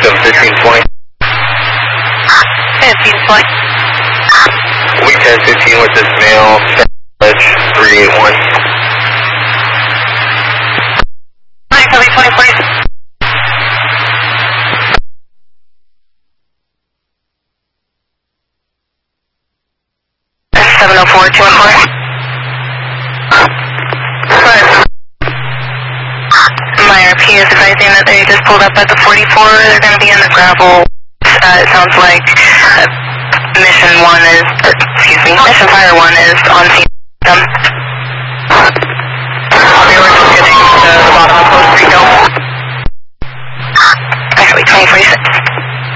1520. 1520. Week 1015 with this male, Ledge 381. 920, please. That's 704, 214. My RP is advising that they just pulled up at the 44. They're going to be in the gravel. It sounds like mission fire 1 is on scene. They were just getting to the bottom of post Rico. Actually, 2046.